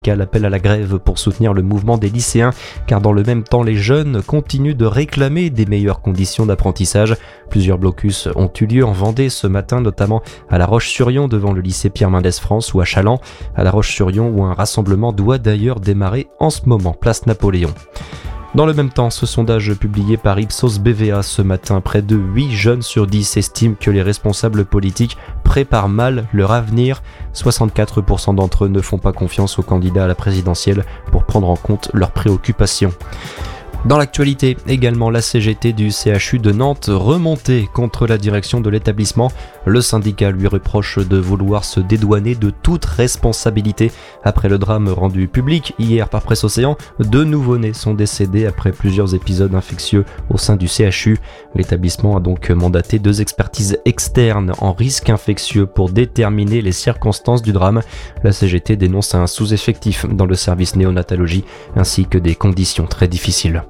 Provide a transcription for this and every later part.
L'appel à la grève pour soutenir le mouvement des lycéens, car dans le même temps, les jeunes continuent de réclamer des meilleures conditions d'apprentissage. Plusieurs blocus ont eu lieu en Vendée ce matin, notamment à La Roche-sur-Yon devant le lycée Pierre Mendès France ou à Challans, à La Roche-sur-Yon où un rassemblement doit d'ailleurs démarrer en ce moment, place Napoléon. Dans le même temps, ce sondage publié par Ipsos BVA ce matin, près de 8 jeunes sur 10 estiment que les responsables politiques préparent mal leur avenir. 64% d'entre eux ne font pas confiance aux candidats à la présidentielle pour prendre en compte leurs préoccupations. Dans l'actualité, également la CGT du CHU de Nantes remontée contre la direction de l'établissement. Le syndicat lui reproche de vouloir se dédouaner de toute responsabilité. Après le drame rendu public hier par Presse Océan, 2 nouveau-nés sont décédés après plusieurs épisodes infectieux au sein du CHU. L'établissement a donc mandaté 2 expertises externes en risque infectieux pour déterminer les circonstances du drame. La CGT dénonce un sous-effectif dans le service néonatologie ainsi que des conditions très difficiles.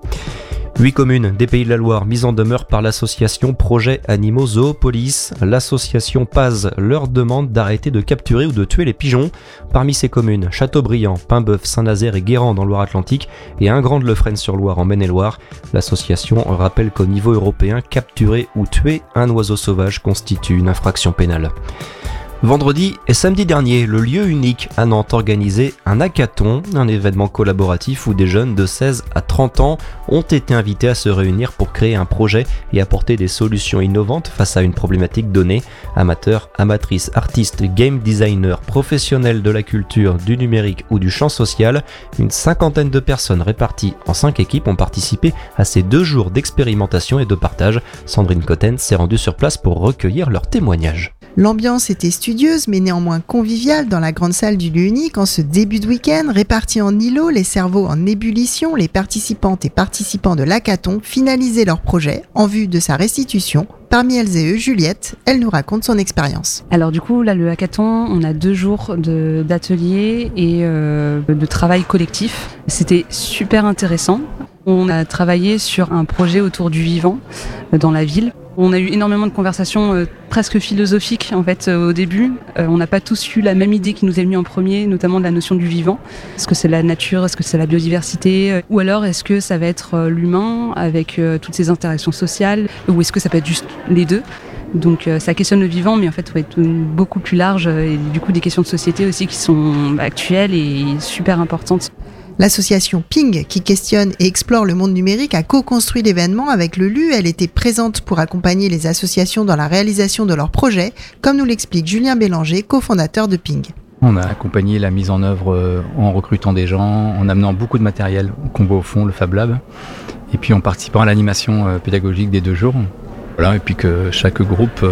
8 communes des Pays de la Loire mises en demeure par l'association Projet Animaux Zoopolis. L'association PAZ leur demande d'arrêter de capturer ou de tuer les pigeons. Parmi ces communes, Châteaubriand, Paimbœuf, Saint-Nazaire et Guérande en Loire-Atlantique et Ingrande-le-Fresne-sur-Loire en Maine-et-Loire. L'association rappelle qu'au niveau européen, capturer ou tuer un oiseau sauvage constitue une infraction pénale. Vendredi et samedi dernier, le lieu unique à Nantes organisait un hackathon, un événement collaboratif où des jeunes de 16 à 30 ans ont été invités à se réunir pour créer un projet et apporter des solutions innovantes face à une problématique donnée. Amateurs, amatrices, artistes, game designers, professionnels de la culture, du numérique ou du champ social, une 50aine de personnes réparties en 5 équipes ont participé à ces 2 jours d'expérimentation et de partage. Sandrine Cotten s'est rendue sur place pour recueillir leurs témoignages. L'ambiance était studieuse mais néanmoins conviviale dans la grande salle du lieu unique en ce début de week-end. Répartis en îlots, les cerveaux en ébullition, les participantes et participants de l'hackathon finalisaient leur projet en vue de sa restitution. Parmi elles et eux, Juliette, elle nous raconte son expérience. Alors du coup, là, le hackathon, on a 2 jours d'atelier et de travail collectif. C'était super intéressant. On a travaillé sur un projet autour du vivant dans la ville. On a eu énormément de conversations presque philosophiques en fait au début. On n'a pas tous eu la même idée qui nous est venue en premier, notamment de la notion du vivant. Est-ce que c'est la nature, est-ce que c'est la biodiversité, ou alors est-ce que ça va être l'humain avec toutes ses interactions sociales, ou est-ce que ça peut être juste les deux? Donc ça questionne le vivant, mais en fait, il faut être beaucoup plus large et du coup des questions de société aussi qui sont actuelles et super importantes. L'association Ping, qui questionne et explore le monde numérique, a co-construit l'événement avec le LU. Elle était présente pour accompagner les associations dans la réalisation de leurs projets, comme nous l'explique Julien Bélanger, cofondateur de Ping. On a accompagné la mise en œuvre en recrutant des gens, en amenant beaucoup de matériel qu'on voit au fond, le Fab Lab, et puis en participant à l'animation pédagogique des 2 jours. Voilà, et puis que chaque groupe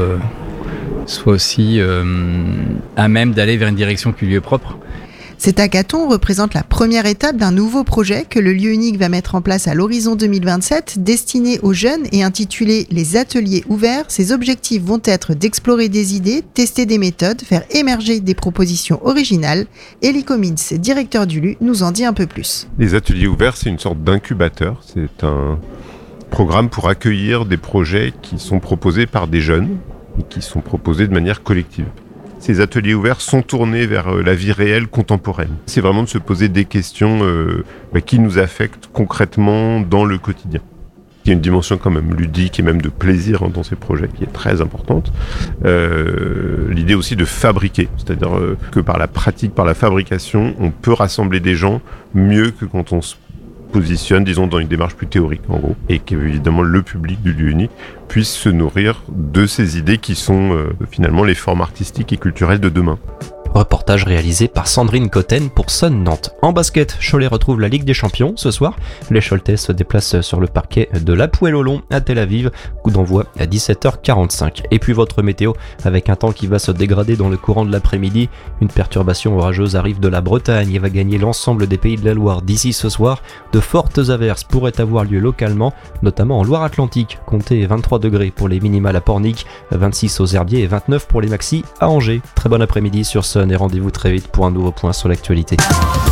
soit aussi à même d'aller vers une direction qui lui est propre. Cet hackathon représente la première étape d'un nouveau projet que le lieu unique va mettre en place à l'horizon 2027, destiné aux jeunes et intitulé « Les ateliers ouverts ». Ses objectifs vont être d'explorer des idées, tester des méthodes, faire émerger des propositions originales. Elie Comins, directeur du LU, nous en dit un peu plus. Les ateliers ouverts, c'est une sorte d'incubateur. C'est un programme pour accueillir des projets qui sont proposés par des jeunes et qui sont proposés de manière collective. Ces ateliers ouverts sont tournés vers la vie réelle contemporaine. C'est vraiment de se poser des questions qui nous affectent concrètement dans le quotidien. Il y a une dimension quand même ludique et même de plaisir dans ces projets qui est très importante. L'idée aussi de fabriquer, c'est-à-dire que par la pratique, par la fabrication, on peut rassembler des gens mieux que quand on se positionne, disons, dans une démarche plus théorique, en gros, et qu'évidemment le public du lieu unique puisse se nourrir de ces idées qui sont finalement les formes artistiques et culturelles de demain. Reportage réalisé par Sandrine Cotten pour Sun Nantes. En basket, Cholet retrouve la Ligue des Champions ce soir. Les Choletais se déplacent sur le parquet de l'Hapoel-Holon à Tel Aviv. Coup d'envoi à 17h45. Et puis votre météo, avec un temps qui va se dégrader dans le courant de l'après-midi. Une perturbation orageuse arrive de la Bretagne et va gagner l'ensemble des Pays de la Loire d'ici ce soir. De fortes averses pourraient avoir lieu localement, notamment en Loire-Atlantique. Comptez 23 degrés pour les minimales à Pornic, 26 aux Herbiers et 29 pour les maxis à Angers. Très bon après-midi sur Sun et rendez-vous très vite pour un nouveau point sur l'actualité.